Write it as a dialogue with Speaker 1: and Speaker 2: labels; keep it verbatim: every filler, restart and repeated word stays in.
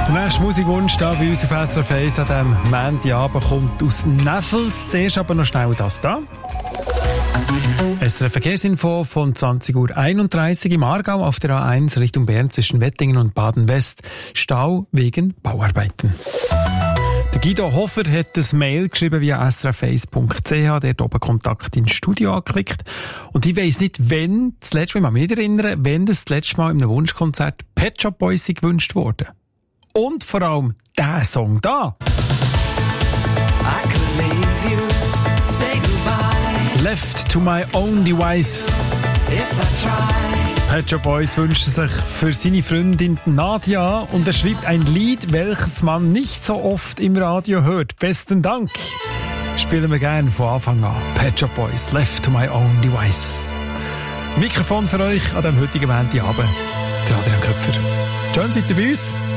Speaker 1: Der nächste Musikwunsch hier bei uns auf S R F eins an diesem Montagabend kommt aus Neffels. Zuerst aber noch schnell das da. S R F Verkehrsinfo von zwanzig Uhr einunddreißig im Aargau auf der A eins Richtung Bern zwischen Wettingen und Baden-West. Stau wegen Bauarbeiten. Der Guido Hofer hat ein Mail geschrieben via s r f eins punkt c h, der hat oben Kontakt ins Studio angeklickt. Und ich weiss nicht, wenn das letzte Mal, ich kann mich nicht erinnern, wenn das, das letzte Mal in einem Wunschkonzert Pet Shop Boys gewünscht wurde. Und vor allem der Song da.
Speaker 2: I could leave you, say goodbye.
Speaker 1: Left to my own devices.
Speaker 2: If I try.
Speaker 1: Pet Shop Boys wünscht sich für seine Freundin Nadia und er schreibt ein Lied, welches man nicht so oft im Radio hört. Besten Dank. Spielen wir gerne von Anfang an. Pet Shop Boys, Left to my own devices. Mikrofon für euch an diesem heutigen Montagabend. Der Adrian Köpfer. Schön seid ihr bei uns.